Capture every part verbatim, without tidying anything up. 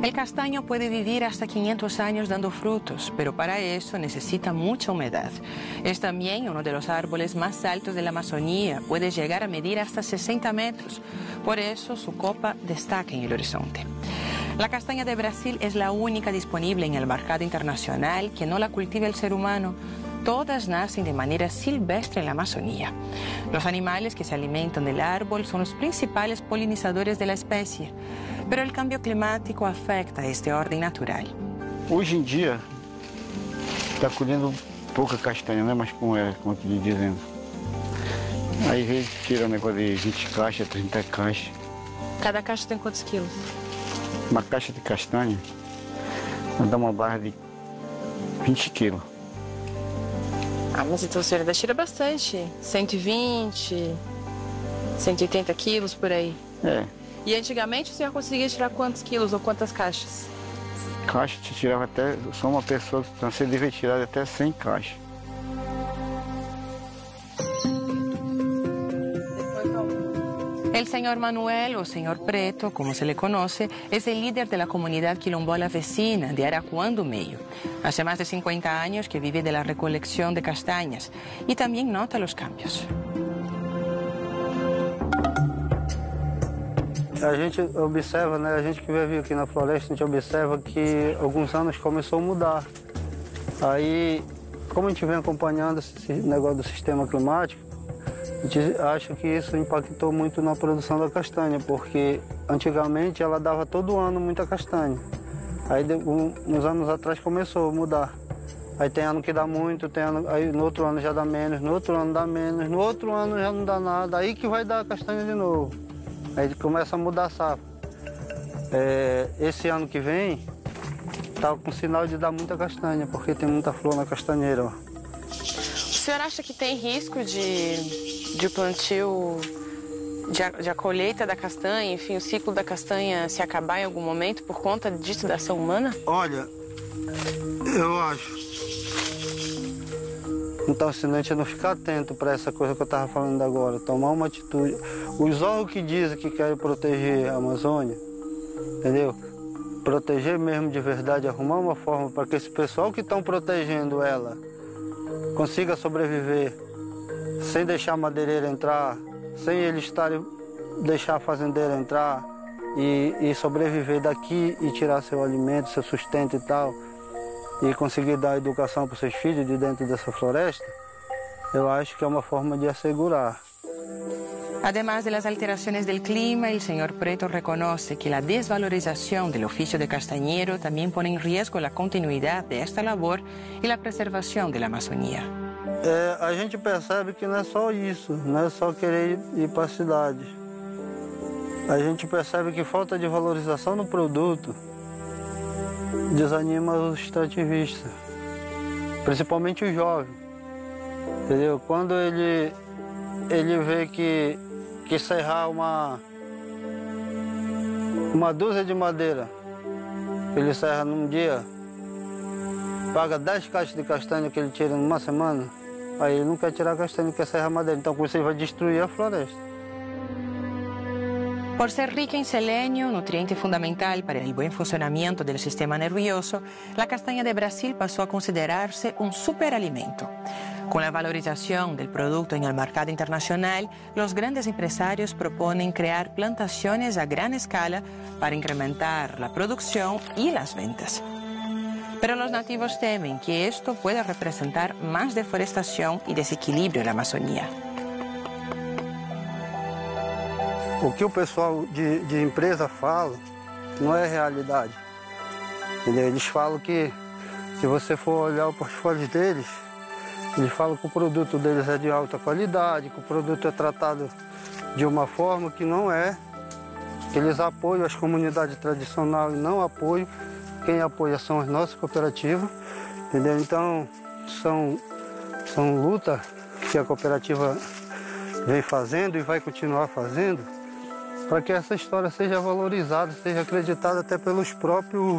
El castaño puede vivir hasta quinientos años dando frutos, pero para eso necesita mucha humedad. Es también uno de los árboles más altos de la Amazonía, puede llegar a medir hasta sesenta metros, por eso su copa destaca en el horizonte. La castaña de Brasil es la única disponible en el mercado internacional que no la cultiva el ser humano. Todas nacen de manera silvestre en la Amazonía. Los animales que se alimentan del árbol son los principales polinizadores de la especie, pero el cambio climático afecta este orden natural. Hoje em dia, está colhendo pouca castanha, né? Mas como é, como eu estou dizendo. Aí vem tira um negócio de vinte caixas, trinta caixas. Cada caixa tem quantos quilos? Uma caixa de castanha dá uma barra de vinte quilos. Ah, mas então você ainda tira bastante. cento e vinte, cento e oitenta quilos por aí. É. E antigamente o senhor conseguia tirar quantos quilos ou quantas caixas? Caixa te tirava até, só uma pessoa que você devia tirar até cem caixas. El señor Manuel, o señor Preto, como se le conoce, es el líder de la comunidad quilombola vecina de Aracuã do Meio. Hace más de cincuenta años que vive de la recolección de castañas y también nota los cambios. A gente observa, né, a gente que vive aqui na floresta, a gente observa que alguns anos começou a mudar. Aí, como a gente vem acompanhando esse negócio do sistema climático, a gente acha que isso impactou muito na produção da castanha, porque antigamente ela dava todo ano muita castanha. Aí, um, uns anos atrás, começou a mudar. Aí tem ano que dá muito, tem ano, aí no outro ano já dá menos, no outro ano dá menos, no outro ano já não dá nada, aí que vai dar castanha de novo. Aí começa a mudar a safra. É, esse ano que vem, está com sinal de dar muita castanha, porque tem muita flor na castanheira. Ó. O senhor acha que tem risco de, de plantio, de a, de a colheita da castanha, enfim, o ciclo da castanha se acabar em algum momento por conta disso da ação humana? Olha, eu acho. Então, se a gente não ficar atento para essa coisa que eu estava falando agora, tomar uma atitude. Os órgãos que dizem que querem proteger a Amazônia, entendeu? Proteger mesmo de verdade, arrumar uma forma para que esse pessoal que estão protegendo ela consiga sobreviver sem deixar a madeireira entrar, sem eles estarem, deixar a fazendeira entrar e, e sobreviver daqui e tirar seu alimento, seu sustento e tal, e conseguir dar educação para os seus filhos de dentro dessa floresta, eu acho que é uma forma de assegurar. Además de las alteraciones del clima, el señor Preto reconoce que la desvalorización del oficio de castañero también pone en riesgo la continuidad de esta labor y la preservación de la Amazonía. É, a gente percebe que não é só isso, não é só querer ir para a cidade. A gente percebe que falta de valorização no produto desanima os extrativistas, principalmente o jovem, entendeu? Quando ele, ele vê que, que serrar uma, uma dúzia de madeira, ele serra num dia, paga dez caixas de castanha que ele tira numa semana, aí ele não quer tirar a castanha, quer serrar madeira, então com isso ele vai destruir a floresta. Por ser rica en selenio, nutriente fundamental para el buen funcionamiento del sistema nervioso, la castaña de Brasil pasó a considerarse un superalimento. Con la valorización del producto en el mercado internacional, los grandes empresarios proponen crear plantaciones a gran escala para incrementar la producción y las ventas. Pero los nativos temen que esto pueda representar más deforestación y desequilibrio en la Amazonía. O que o pessoal de, de empresa fala não é realidade. Entendeu? Eles falam que, se você for olhar o portfólio deles, eles falam que o produto deles é de alta qualidade, que o produto é tratado de uma forma que não é, que eles apoiam as comunidades tradicionais e não apoiam. Quem apoia são as nossas cooperativas, entendeu? Então, são, são lutas que a cooperativa vem fazendo e vai continuar fazendo, para que essa história seja valorizada, seja acreditada até pelos próprios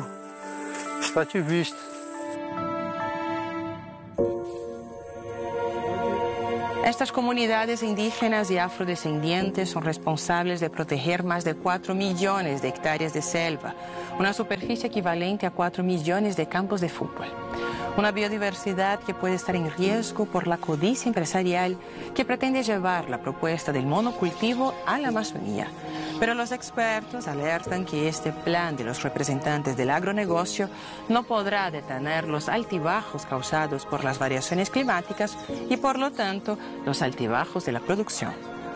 extrativistas. Estas comunidades indígenas y afrodescendientes son responsables de proteger más de cuatro millones de hectáreas de selva, una superficie equivalente a cuatro millones de campos de fútbol. Una biodiversidad que puede estar en riesgo por la codicia empresarial que pretende llevar la propuesta del monocultivo a la Amazonía. Pero los expertos alertan que este plan de los representantes del agronegocio no podrá detener los altibajos causados por las variaciones climáticas y, por lo tanto, los altibajos de la producción.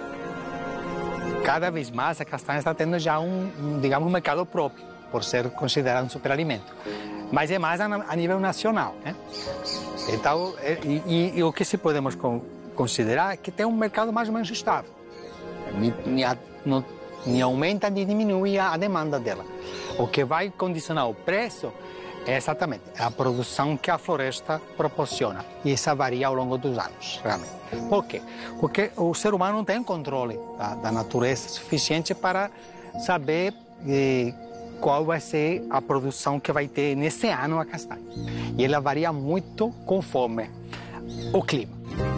Cada vez más a castanha está tendo já um, um, digamos, um mercado próprio, por ser considerado um superalimento. Mas é mais a, a nível nacional, né? Então, e, e, e o que se podemos con, considerar é que tem um mercado mais ou menos estável. Nem, nem, nem aumenta nem diminui a, a demanda dela. O que vai condicionar o preço é exatamente a produção que a floresta proporciona. E essa varia ao longo dos anos, realmente. Por quê? Porque o ser humano não tem controle da, da natureza suficiente para saber eh, qual vai ser a produção que vai ter nesse ano a castanha. E ela varia muito conforme o clima.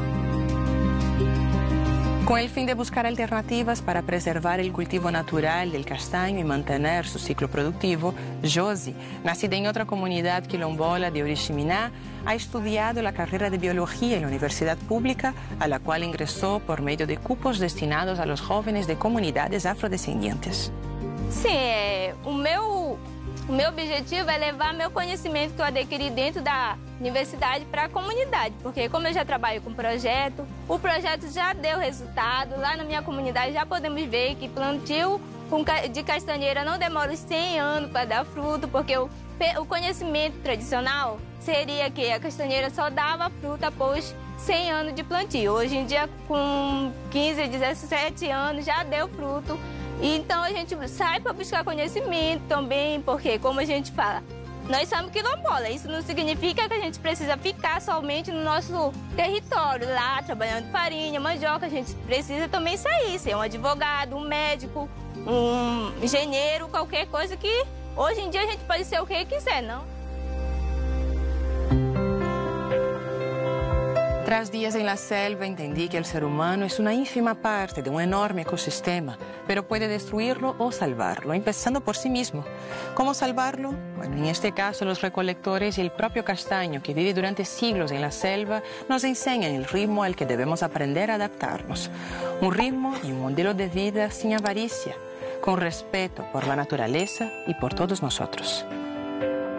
Con el fin de buscar alternativas para preservar el cultivo natural del castaño y mantener su ciclo productivo, Josi, nacida en otra comunidad quilombola de Oriximiná, ha estudiado la carrera de biología en la universidad pública, a la cual ingresó por medio de cupos destinados a los jóvenes de comunidades afrodescendientes. Sim, é, o, meu, o meu objetivo é levar meu conhecimento que eu adquiri dentro da universidade para a comunidade, porque como eu já trabalho com projeto, o projeto já deu resultado. Lá na minha comunidade já podemos ver que plantio de castanheira não demora cem anos para dar fruto, porque o, o conhecimento tradicional seria que a castanheira só dava fruta após cem anos de plantio. Hoje em dia, com quinze, dezessete anos, já deu fruto. Então a gente sai para buscar conhecimento também, porque como a gente fala, nós somos quilombola. Isso não significa que a gente precisa ficar somente no nosso território, lá trabalhando farinha, mandioca. A gente precisa também sair, ser um advogado, um médico, um engenheiro, qualquer coisa que hoje em dia a gente pode ser o que quiser, não? Tras días en la selva entendí que el ser humano es una ínfima parte de un enorme ecosistema, pero puede destruirlo o salvarlo, empezando por sí mismo. ¿Cómo salvarlo? Bueno, en este caso los recolectores y el propio castaño, que vive durante siglos en la selva, nos enseñan el ritmo al que debemos aprender a adaptarnos. Un ritmo y un modelo de vida sin avaricia, con respeto por la naturaleza y por todos nosotros.